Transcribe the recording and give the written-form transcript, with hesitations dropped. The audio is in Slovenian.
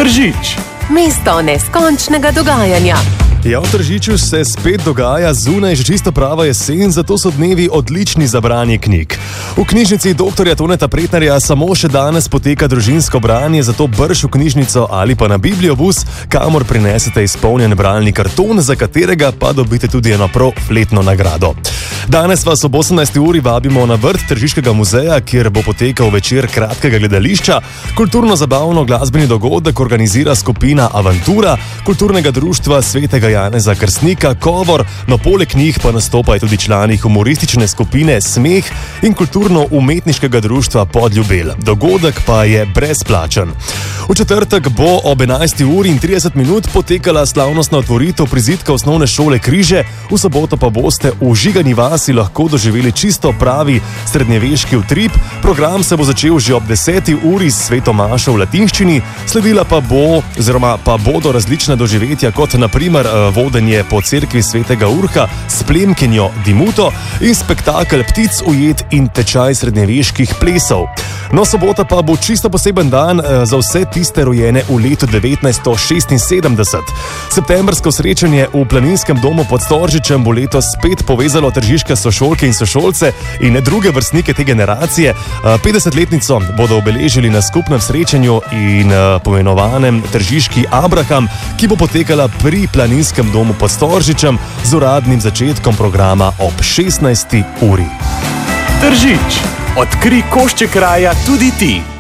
Tržič. Mesto neskončnega dogajanja. Ja, v Tržiču se spet dogaja, zunaj že čisto prava jesen, zato so dnevi odlični za branje knjig. V knjižnici dr. Toneta Pretnarja samo še danes poteka družinsko branje, zato brž v knjižnico ali pa na bibliobus, kamor prinesete izpolnjen bralni karton, za katerega pa dobite tudi eno prav fletno nagrado. Danes vas ob 18. uri vabimo na vrt Tržiškega muzeja, kjer bo potekal večer kratkega gledališča. Kulturno-zabavno glasbeni dogodek organizira skupina Avantura, kulturnega društva Svetega Janeza Krstnika Kovor, no poleg njih pa nastopajo tudi člani humoristične skupine Smeh in kulturno-umetniškega društva Podljubelj. Dogodek pa je brezplačen. V četrtek bo ob 11:30 potekala slavnostna otvoritev prizidka osnovne šole Križe, v soboto pa boste v Žigani vasi lahko doživeli čisto pravi srednjeveški utrip. Program se bo začel že ob 10. uri s sveto mašo v latinščini, sledila pa bodo različna doživetja, kot na primer vodenje po cerkvi svetega Urha s plemkinjo Dimuto in spektakel Ptic ujet in tečaj srednjeveških plesov. No, sobota pa bo čisto poseben dan za vse tiste rojene v letu 1976. Septembrsko srečanje v Planinskem domu pod Storžičem bo letos spet povezalo tržiške sošolke in sošolce in druge vrstnike te generacije. 50-letnico bodo obeležili na skupnem srečanju in pomenovanem Tržiški Abraham, ki bo potekala pri Planinskem domu pod Storžičem z uradnim začetkom programa ob 16. uri. Tržič. Odkrij košček kraja tudi ti.